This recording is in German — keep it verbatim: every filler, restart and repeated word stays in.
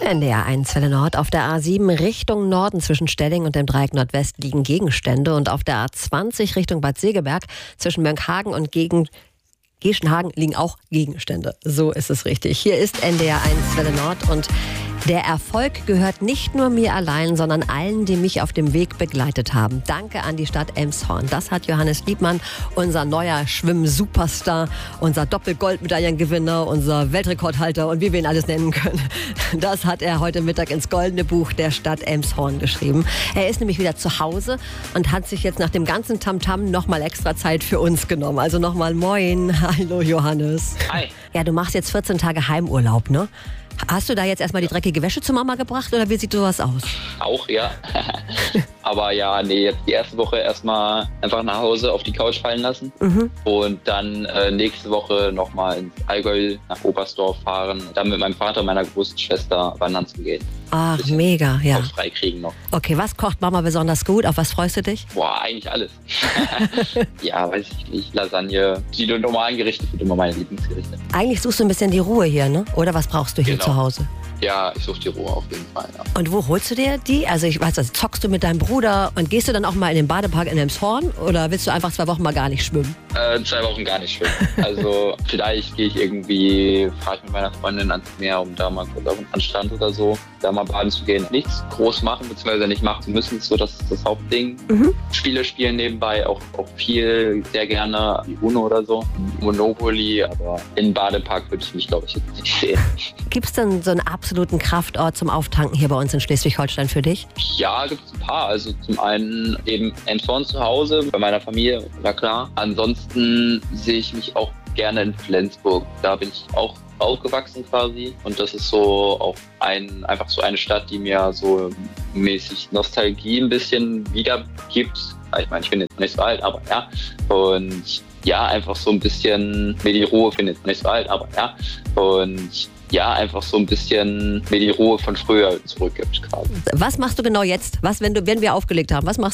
N D R eins Welle Nord. Auf der A sieben Richtung Norden zwischen Stelling und dem Dreieck Nordwest liegen Gegenstände. Und auf der A zwanzig Richtung Bad Segeberg zwischen Mönckehagen und Gegen Geschenhagen liegen auch Gegenstände. So ist es richtig. Hier ist N D R eins Welle Nord und der Erfolg gehört nicht nur mir allein, sondern allen, die mich auf dem Weg begleitet haben. Danke an die Stadt Elmshorn. Das hat Johannes Liebmann, unser neuer Schwimm-Superstar, unser Doppel-Goldmedaillengewinner, unser Weltrekordhalter und wie wir ihn alles nennen können. Das hat er heute Mittag ins Goldene Buch der Stadt Elmshorn geschrieben. Er ist nämlich wieder zu Hause und hat sich jetzt nach dem ganzen Tamtam nochmal extra Zeit für uns genommen. Also nochmal moin. Hallo Johannes. Hi. Ja, du machst jetzt vierzehn Tage Heimurlaub, ne? Hast du da jetzt erstmal die dreckige Wäsche zur Mama gebracht oder wie sieht sowas aus? Auch, ja. Aber ja, nee, jetzt die erste Woche erstmal einfach nach Hause auf die Couch fallen lassen. Mhm. Und dann äh, nächste Woche nochmal ins Allgäu nach Oberstdorf fahren, dann mit meinem Vater und meiner großen Schwester wandern zu gehen. Ach, mega, ja. Auch frei kriegen noch. Okay, was kocht Mama besonders gut? Auf was freust du dich? Boah, eigentlich alles. Ja, weiß ich nicht. Lasagne, die normalen Gerichte sind immer meine Lieblingsgerichte. Eigentlich suchst du ein bisschen die Ruhe hier, ne? Oder was brauchst du hier Genau. zu Hause? Ja, ich suche die Ruhe auf jeden Fall. Ja. Und wo holst du dir die? Also ich weiß, also zockst du mit deinem Bruder und gehst du dann auch mal in den Badepark in Elmshorn oder willst du einfach zwei Wochen mal gar nicht schwimmen? Äh, zwei Wochen gar nicht schwimmen. Also vielleicht gehe ich irgendwie, fahre ich mit meiner Freundin ans Meer, um da mal kurz auf den Strand oder so, da mal baden zu gehen. Nichts groß machen, beziehungsweise nicht machen zu müssen, so das ist das Hauptding. Mhm. Spiele spielen nebenbei, auch, auch viel, sehr gerne, wie Uno oder so, Monopoly, aber in den Badepark würde ich mich, glaube ich, jetzt nicht sehen. Gibt es denn so einen absoluten Kraftort zum Auftanken hier bei uns in Schleswig-Holstein für dich? Ja, gibt es ein paar. Also zum einen eben Elmshorn zu Hause, bei meiner Familie, na klar. Ansonsten sehe ich mich auch gerne in Flensburg. Da bin ich auch aufgewachsen quasi. Und das ist so auch ein, einfach so eine Stadt, die mir so mäßig Nostalgie ein bisschen wiedergibt. Ich meine, ich bin jetzt nicht so alt, aber ja. Und ja, einfach so ein bisschen mir die Ruhe, ich bin jetzt nicht so alt, aber ja. Und ja, einfach so ein bisschen mir die Ruhe von früher zurückgibt quasi. Was machst du genau jetzt? Was, wenn du, wenn wir aufgelegt haben, was machst